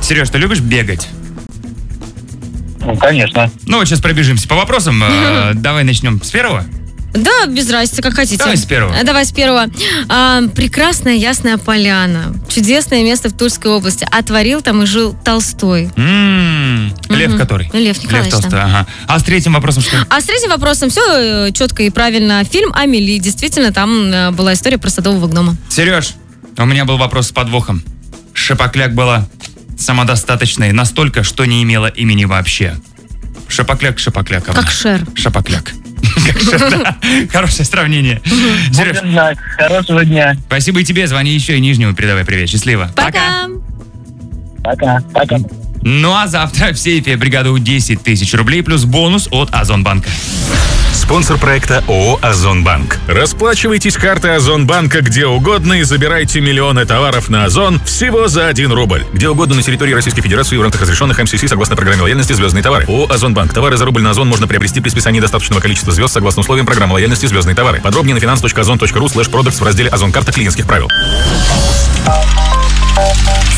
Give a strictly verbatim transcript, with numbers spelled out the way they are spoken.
Сереж, ты любишь бегать? Ну, конечно. Ну, вот сейчас пробежимся по вопросам. Давай начнем с первого. Да, без разницы, как хотите. Давай с первого. Давай с первого. А, прекрасная Ясная Поляна. Чудесное место в Тульской области. А творил там и жил Толстой. М-м-м. Лев Мгм. который? Лев Николаевич, Лев Толстой, да. ага. А с третьим вопросом что? А с третьим вопросом все четко и правильно. Фильм «Амели». Действительно, там э, была история про садового гнома. Сереж, у меня был вопрос с подвохом. Шапокляк была самодостаточной настолько, что не имела имени вообще. Шапокляк Шапокляковна. Как Шер. Шапокляк. Как Шер, да. Хорошее сравнение. Сереж, Будем знать. Хорошего дня. спасибо и тебе. Звони еще и Нижнему передавай привет. Счастливо. Пока. Пока. Пока. Ну а завтра в сейфе бригаду десять тысяч рублей плюс бонус от Озонбанка. Спонсор проекта ООО «Озонбанк». Расплачивайтесь картой Озонбанка где угодно и забирайте миллионы товаров на Озон всего за один рубль. Где угодно на территории Российской Федерации в рамках разрешенных эм си си согласно программе лояльности «Звездные товары». ООО «Озонбанк». Товары за рубль на Озон можно приобрести при списании достаточного количества звезд согласно условиям программы лояльности «Звездные товары». Подробнее на finance точка озон точка ру слэш продактс в разделе «Озон карта клиентских правил».